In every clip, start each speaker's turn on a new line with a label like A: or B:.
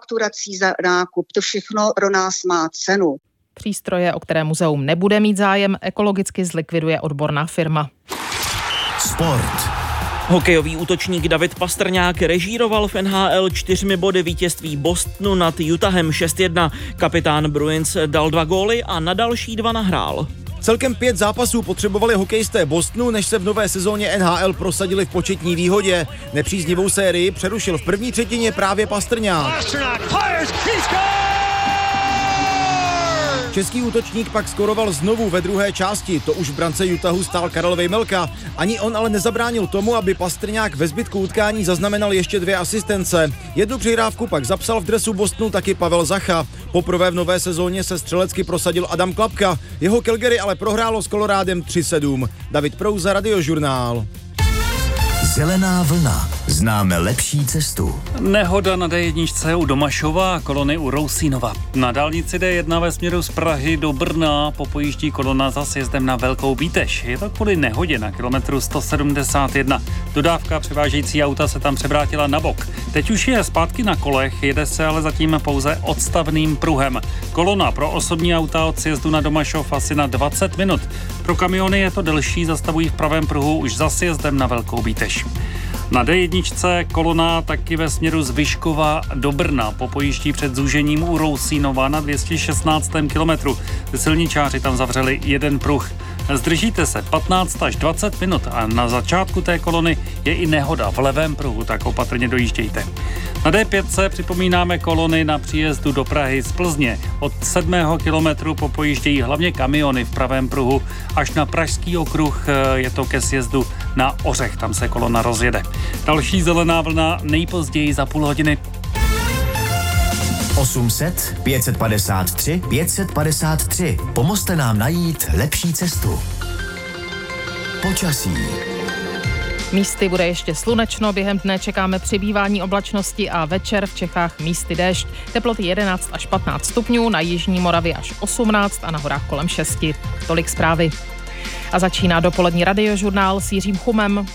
A: fakturací za nákup, to všechno pro nás má cenu.
B: Přístroje, o které muzeum nebude mít zájem, ekologicky zlikviduje odborná firma.
C: Sport.
D: Hokejový útočník David Pastrňák režíroval v NHL 4 body vítězství Bostonu nad Utahem 6-1. Kapitán Bruins dal 2 góly a na další 2 nahrál.
E: Celkem 5 zápasů potřebovali hokejisté Bostonu, než se v nové sezóně NHL prosadili v početní výhodě. Nepříznivou sérii přerušil v první třetině právě Pastrňák. Český útočník pak skoroval znovu ve druhé části, to už v brance Utahu stál Karel Vejmelka. Ani on ale nezabránil tomu, aby Pastrňák ve zbytku utkání zaznamenal ještě 2 asistence. Jednu přihrávku pak zapsal v dresu Bostonu taky Pavel Zacha. Poprvé v nové sezóně se střelecky prosadil Adam Klapka. Jeho Calgary ale prohrálo s Colorádem 3-7. David Prouza, Radiožurnál.
C: Zelená vlna. Známe lepší cestu.
F: Nehoda na D1 u Domašova a kolony u Rousínova. Na dálnici D1 ve směru z Prahy do Brna popojíždí kolona za sjezdem na Velkou Bíteš. Je to kvůli nehodě na kilometru 171. Dodávka převážející auta se tam převrátila na bok. Teď už je zpátky na kolech, jede se ale zatím pouze odstavným pruhem. Kolona pro osobní auta od sjezdu na Domašov asi na 20 minut. Pro kamiony je to delší, zastavují v pravém pruhu už za sjezdem na Velkou Bíteš. Na D1 kolona taky ve směru z Vyškova do Brna popojíždí před zúžením u Rousínova na 216. kilometru. Silničáři tam zavřeli jeden pruh. Zdržíte se 15 až 20 minut a na začátku té kolony je i nehoda v levém pruhu, tak opatrně dojíždějte. Na D5 připomínáme kolony na příjezdu do Prahy z Plzně. Od 7. kilometru popojíždějí hlavně kamiony v pravém pruhu. Až na Pražský okruh je to ke sjezdu na Ořech, tam se kolona rozjede. Další zelená vlna nejpozději za půl hodiny.
C: 800 553 553. Pomozte nám najít lepší cestu. Počasí.
B: Místy bude ještě slunečno, během dne čekáme přibývání oblačnosti a večer v Čechách místy déšť. Teploty 11 až 15 stupňů, na jižní Moravě až 18 a na horách kolem 6. Tolik zprávy. A začíná dopolední Radiožurnál s Jiřím Chumem.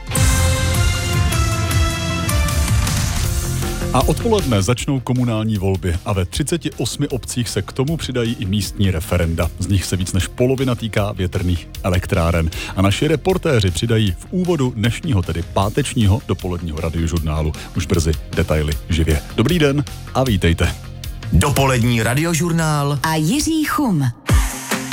G: A odpoledne začnou komunální volby a ve 38 obcích se k tomu přidají i místní referenda. Z nich se víc než polovina týká větrných elektráren. A naši reportéři přidají v úvodu dnešního, tedy pátečního dopoledního Radiožurnálu. Už brzy detaily živě. Dobrý den a vítejte.
C: Dopolední Radiožurnál
H: a Jiří Chum.